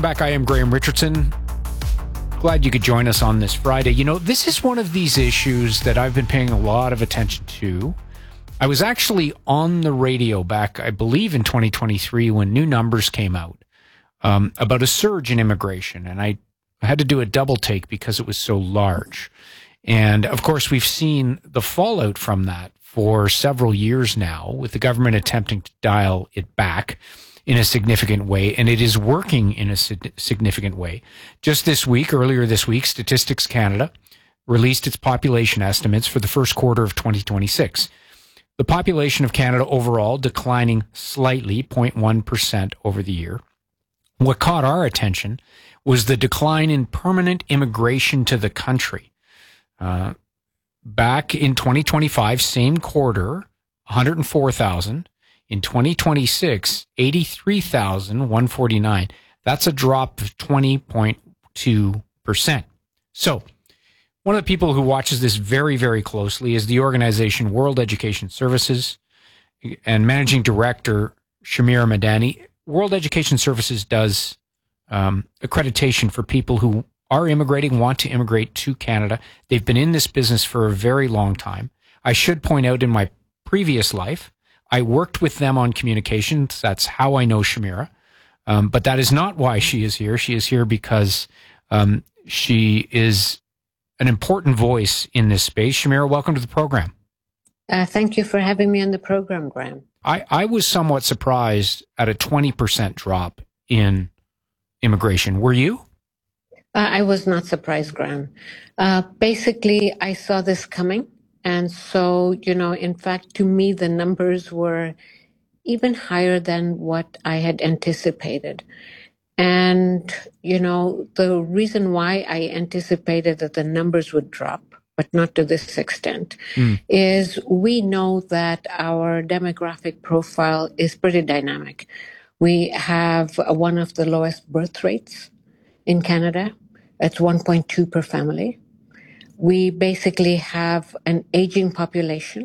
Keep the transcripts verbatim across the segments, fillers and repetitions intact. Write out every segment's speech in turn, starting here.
Welcome back. I am Graham Richardson. Glad you could join us on this Friday. You know, this is one of these issues that I've been paying a lot of attention to. I was actually on the radio back, I believe, in twenty twenty-three when new numbers came out um, about a surge in immigration. And I, I had to do a double take because it was so large. And, of course, we've seen the fallout from that for several years now, with the government attempting to dial it back in a significant way, and it is working in a significant way. Just this week, earlier this week, Statistics Canada released its population estimates for the first quarter of twenty twenty-six. The population of Canada overall declining slightly, zero point one percent over the year. What caught our attention was the decline in permanent immigration to the country. Uh, back in twenty twenty-five, same quarter, one hundred four thousand. In twenty twenty-six, eighty-three thousand one hundred forty-nine. That's a drop of twenty point two percent. So, one of the people who watches this very, very closely is the organization World Education Services and Managing Director Shamira Madani. World Education Services does um, accreditation for people who are immigrating, want to immigrate to Canada. They've been in this business for a very long time. I should point out, in my previous life, I worked with them on communications. That's how I know Shamira. Um, but that is not why she is here. She is here because um, she is an important voice in this space. Shamira, welcome to the program. Uh, thank you for having me on the program, Graham. I, I was somewhat surprised at a twenty percent drop in immigration. Were you? Uh, I was not surprised, Graham. Uh, basically, I saw this coming. And so, you know, in fact, to me, the numbers were even higher than what I had anticipated. And, you know, the reason why I anticipated that the numbers would drop, but not to this extent, mm. is we know that our demographic profile is pretty dynamic. We have one of the lowest birth rates in Canada. It's one point two per family. We basically have an aging population,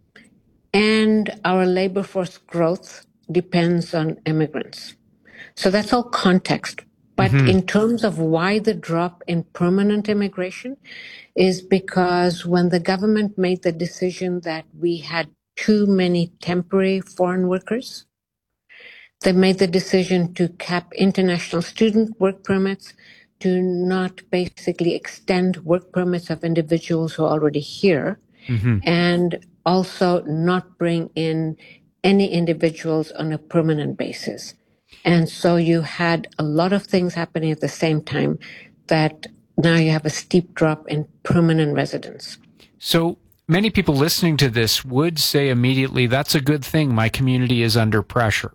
and our labor force growth depends on immigrants. So that's all context. But mm-hmm. in terms of why the drop in permanent immigration is because when the government made the decision that we had too many temporary foreign workers, they made the decision to cap international student work permits, to not basically extend work permits of individuals who are already here, mm-hmm. and also not bring in any individuals on a permanent basis. And so you had a lot of things happening at the same time that now you have a steep drop in permanent residents. So many people listening to this would say immediately, that's a good thing. My community is under pressure.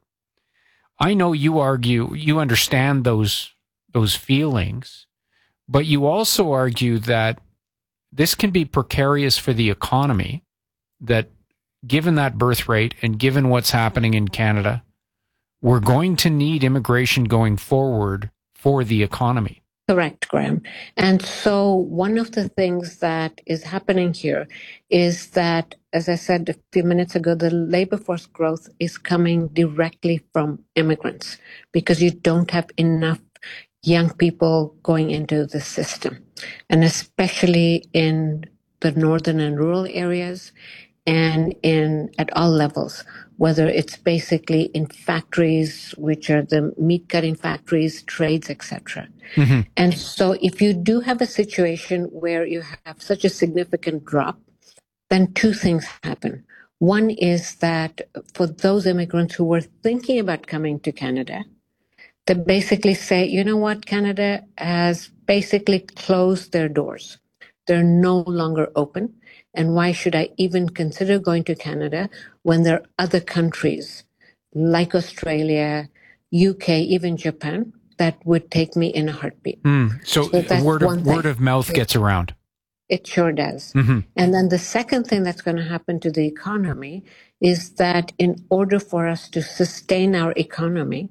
I know you argue, you understand those those feelings, but you also argue that this can be precarious for the economy, that given that birth rate and given what's happening in Canada, we're going to need immigration going forward for the economy. Correct, Graham. And so one of the things that is happening here is that, as I said a few minutes ago, the labor force growth is coming directly from immigrants because you don't have enough young people going into the system, and especially in the northern and rural areas and in at all levels, whether it's basically in factories, which are the meat cutting factories, trades, et cetera. Mm-hmm. And so if you do have a situation where you have such a significant drop, then two things happen. One is that for those immigrants who were thinking about coming to Canada, they basically say, you know what, Canada has basically closed their doors. They're no longer open. And why should I even consider going to Canada when there are other countries like Australia, U K, even Japan that would take me in a heartbeat? Mm. So, so word, of, word of mouth gets around. It sure does. Mm-hmm. And then the second thing that's going to happen to the economy is that in order for us to sustain our economy,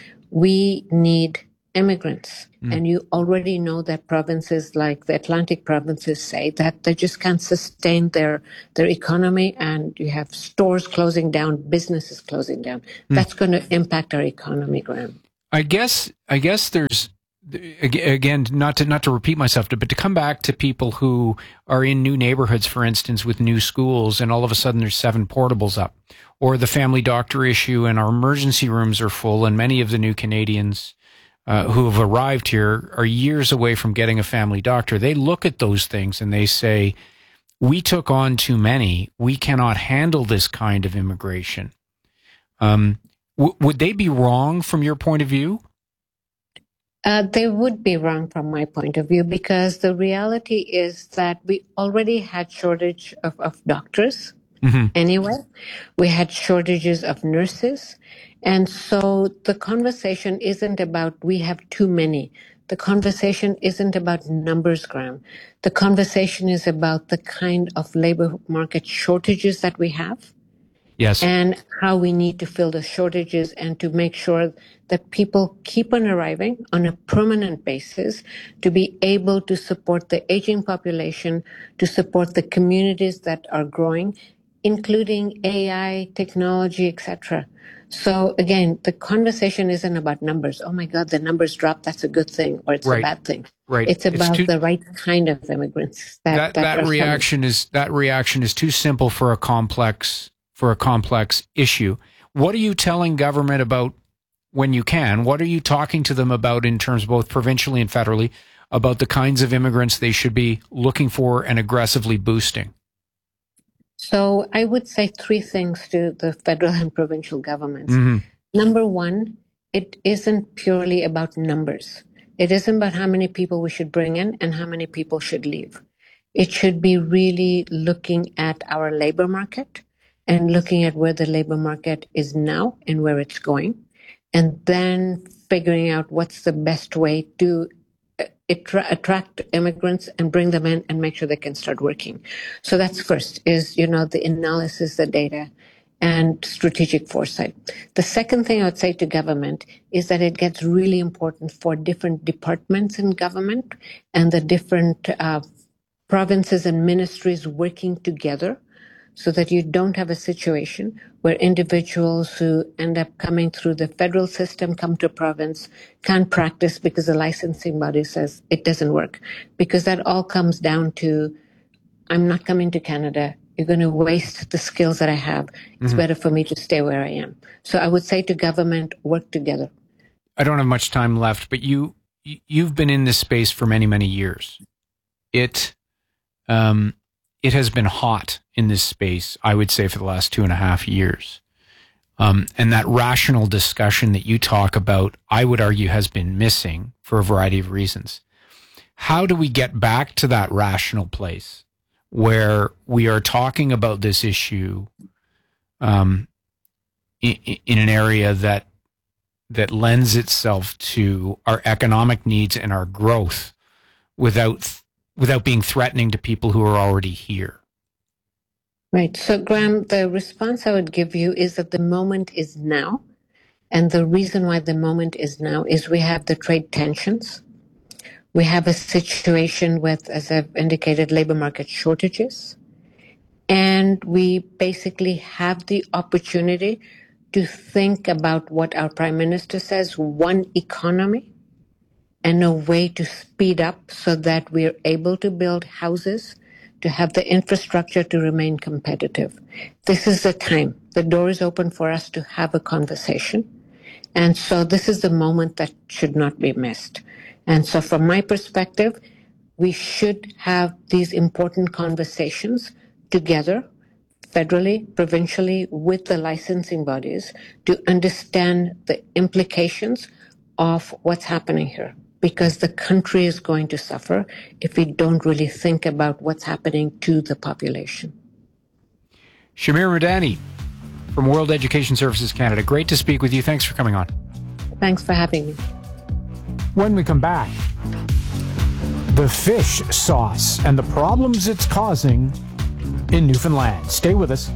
we need immigrants. Mm. And you already know that provinces like the Atlantic provinces say that they just can't sustain their, their economy, and you have stores closing down, businesses closing down. Mm. That's going to impact our economy, Graham. I guess I guess there's again not to not to repeat myself, but to come back to people who are in new neighborhoods, for instance, with new schools, and all of a sudden there's seven portables up, or the family doctor issue, and our emergency rooms are full, and many of the new Canadians uh, who have arrived here are years away from getting a family doctor. They look at those things and they say, "We took on too many. We cannot handle this kind of immigration." Um, w- would they be wrong from your point of view? Uh, they would be wrong from my point of view, because the reality is that we already had shortage of, of doctors mm-hmm. anyway. We had shortages of nurses. And so the conversation isn't about we have too many. The conversation isn't about numbers, Graham. The conversation is about the kind of labor market shortages that we have. Yes. And how we need to fill the shortages and to make sure that people keep on arriving on a permanent basis to be able to support the aging population, to support the communities that are growing, including A I, technology, et cetera. So again, the conversation isn't about numbers. Oh my God, the numbers dropped. That's a good thing, or it's right. a bad thing. Right. It's about it's too, the right kind of immigrants. That that, that reaction coming. is that reaction is too simple for a complex. for a complex issue. What are you telling government about when you can? What are you talking to them about in terms both provincially and federally about the kinds of immigrants they should be looking for and aggressively boosting? So I would say three things to the federal and provincial governments. Mm-hmm. Number one, it isn't purely about numbers. It isn't about how many people we should bring in and how many people should leave. It should be really looking at our labor market and looking at where the labor market is now and where it's going, and then figuring out what's the best way to attra- attract immigrants and bring them in and make sure they can start working. So that's first, is, you know, the analysis, the data, and strategic foresight. The second thing I would say to government is that it gets really important for different departments in government and the different uh, provinces and ministries working together, so that you don't have a situation where individuals who end up coming through the federal system come to a province, can't practice because the licensing body says it doesn't work. Because that all comes down to, I'm not coming to Canada. You're going to waste the skills that I have. It's mm-hmm. better for me to stay where I am. So I would say to government, work together. I don't have much time left, but you, you've been in this space for many, many years. It, um, It has been hot in this space, I would say, for the last two and a half years. Um, and that rational discussion that you talk about, I would argue, has been missing for a variety of reasons. How do we get back to that rational place where we are talking about this issue um, in, in an area that that lends itself to our economic needs and our growth without without being threatening to people who are already here? Right. So, Graham, the response I would give you is that the moment is now. And the reason why the moment is now is we have the trade tensions. We have a situation with, as I've indicated, labor market shortages. And we basically have the opportunity to think about what our Prime Minister says, one economy, and a way to speed up so that we're able to build houses, to have the infrastructure to remain competitive. This is the time. The door is open for us to have a conversation. And so this is the moment that should not be missed. And so from my perspective, we should have these important conversations together, federally, provincially, with the licensing bodies, to understand the implications of what's happening here. Because the country is going to suffer if we don't really think about what's happening to the population. Shamir Madani from World Education Services Canada. Great to speak with you. Thanks for coming on. Thanks for having me. When we come back, the fish sauce and the problems it's causing in Newfoundland. Stay with us.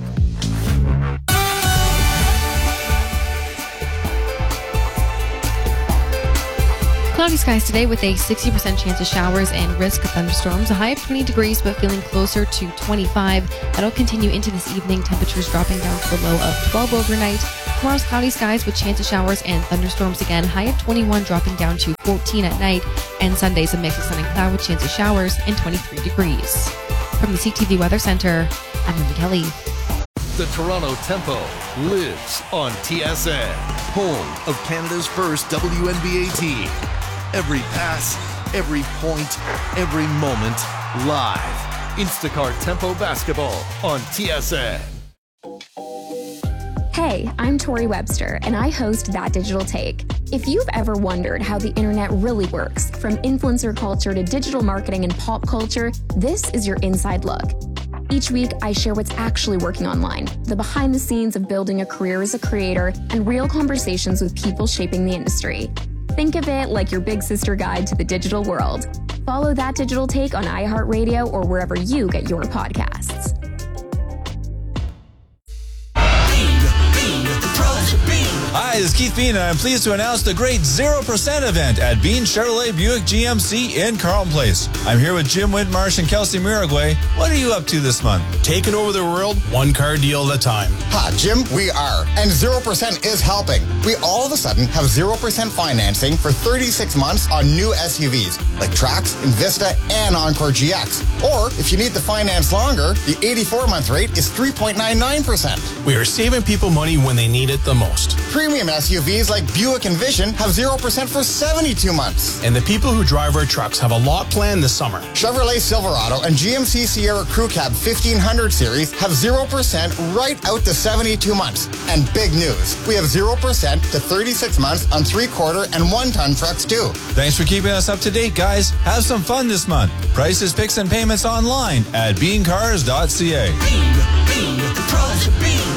Cloudy skies today with a sixty percent chance of showers and risk of thunderstorms. A high of twenty degrees, but feeling closer to twenty-five. That'll continue into this evening. Temperatures dropping down to the low of twelve overnight. Tomorrow's cloudy skies with chance of showers and thunderstorms again. High of twenty-one, dropping down to fourteen at night. And Sunday's a mix of sun and cloud with chance of showers and twenty-three degrees. From the C T V Weather Center, I'm Linda Kelly. The Toronto Tempo lives on T S N, home of Canada's first W N B A team. Every pass, every point, every moment, live. Instacart Tempo Basketball on T S N. Hey, I'm Tori Webster, and I host That Digital Take. If you've ever wondered how the internet really works, from influencer culture to digital marketing and pop culture, this is your inside look. Each week, I share what's actually working online, the behind the scenes of building a career as a creator, and real conversations with people shaping the industry. Think of it like your big sister guide to the digital world. Follow That Digital Take on iHeartRadio or wherever you get your podcasts. Hi, this is Keith Bean, and I'm pleased to announce the great zero percent event at Bean Chevrolet Buick G M C in Carlton Place. I'm here with Jim Whitmarsh and Kelsey Miragway. What are you up to this month? Taking over the world, one car deal at a time. Ha, Jim, we are. And zero percent is helping. We all of a sudden have zero percent financing for thirty-six months on new S U Vs like Trax, Invista, and Encore G X. Or if you need to finance longer, the eighty-four month rate is three point nine nine percent. We are saving people money when they need it the most. Premium S U Vs like Buick Envision have zero percent for seventy-two months. And the people who drive our trucks have a lot planned this summer. Chevrolet Silverado and G M C Sierra Crew Cab fifteen hundred series have zero percent right out to seventy-two months. And big news, we have zero percent to thirty-six months on three-quarter and one-ton trucks too. Thanks for keeping us up to date, guys. Have some fun this month. Prices, picks, and payments online at bean cars dot c a. Bean, Bean, pros, Bean.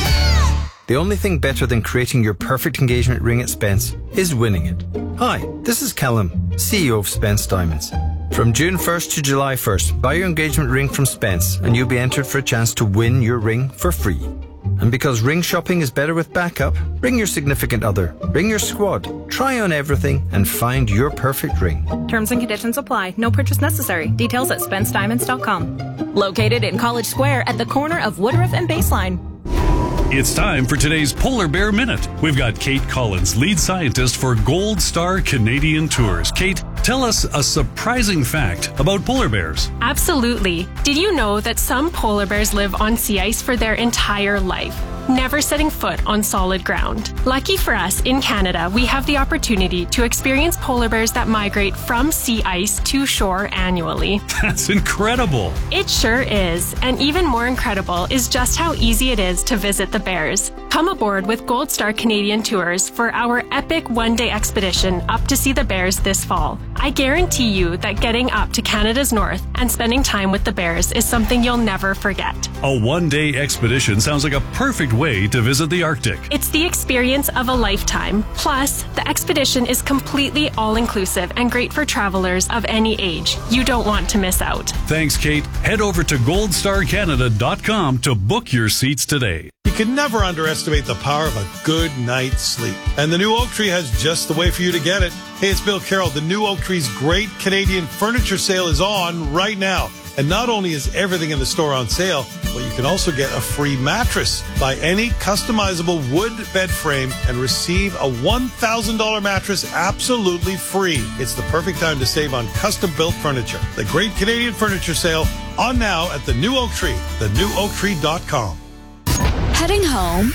The only thing better than creating your perfect engagement ring at Spence is winning it. Hi, this is Callum, C E O of Spence Diamonds. From June first to July first, buy your engagement ring from Spence and you'll be entered for a chance to win your ring for free. And because ring shopping is better with backup, bring your significant other, bring your squad, try on everything and find your perfect ring. Terms and conditions apply. No purchase necessary. Details at spence diamonds dot com. Located in College Square at the corner of Woodruff and Baseline. It's time for today's Polar Bear Minute. We've got Kate Collins, lead scientist for Gold Star Canadian Tours. Kate, tell us a surprising fact about polar bears. Absolutely. Did you know that some polar bears live on sea ice for their entire life, never setting foot on solid ground? Lucky for us, in Canada, we have the opportunity to experience polar bears that migrate from sea ice to shore annually. That's incredible. It sure is. And even more incredible is just how easy it is to visit the bears. Come aboard with Gold Star Canadian Tours for our epic one-day expedition up to see the bears this fall. I guarantee you that getting up to Canada's north and spending time with the bears is something you'll never forget. A one-day expedition sounds like a perfect way to visit the Arctic. It's the experience of a lifetime. Plus, the expedition is completely all-inclusive and great for travelers of any age. You don't want to miss out. Thanks, Kate. Head over to gold star canada dot com to book your seats today. You can never underestimate the power of a good night's sleep. And the new Oak Tree has just the way for you to get it. Hey, it's Bill Carroll. The new Oak Tree's great Canadian furniture sale is on right now. And not only is everything in the store on sale, but you can also get a free mattress. Buy any customizable wood bed frame and receive a one thousand dollars mattress absolutely free. It's the perfect time to save on custom-built furniture. The Great Canadian Furniture Sale on now at the new Oak Tree, the new oak tree dot com. Heading home?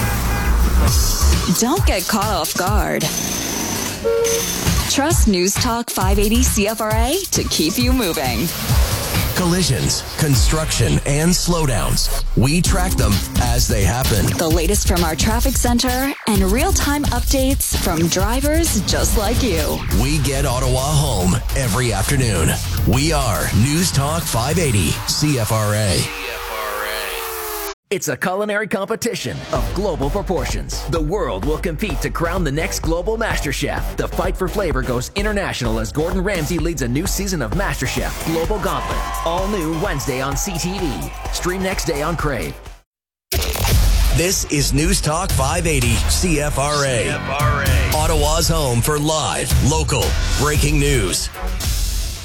Don't get caught off guard. Trust News Talk five eighty C F R A to keep you moving. Collisions, construction, and slowdowns. We track them as they happen. The latest from our traffic center and real-time updates from drivers just like you. We get Ottawa home every afternoon. We are News Talk five eighty C F R A. It's a culinary competition of global proportions. The world will compete to crown the next global MasterChef. The fight for flavor goes international as Gordon Ramsay leads a new season of MasterChef Global Gauntlet. All new Wednesday on C T V. Stream next day on Crave. This is News Talk five eighty C F R A. C F R A. Ottawa's home for live, local, breaking news.